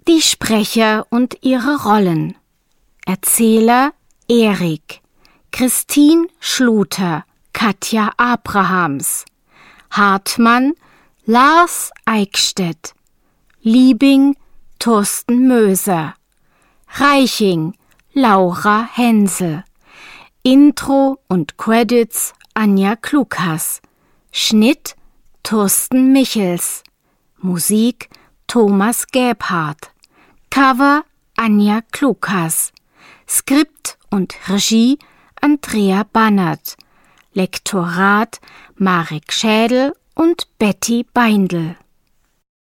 Die Sprecher und ihre Rollen. Erzähler Erik, Christine Schluter, Katja Abrahams, Hartmann Lars Eickstedt, Liebing Thorsten Möser, Reiching Laura Hensel, Intro und Credits Anja Klukas, Schnitt Thorsten Michels, Musik Thomas Gebhardt, Cover Anja Klukas, Skript und Regie Andrea Bannert, Lektorat Marek Schädel und Betty Beindl.